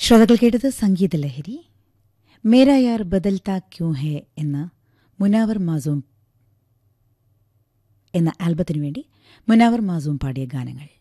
ശ്രോതാക്കൾ കേട്ടത് സംഗീത ലഹരി. മേരാ യാർ ബദൽത്താ ക്യൂ ഹേ എന്ന മുനാവർ മാസൂം എന്ന ആൽബത്തിനു വേണ്ടി മുനാവർ മാസൂം പാടിയ ഗാനങ്ങൾ.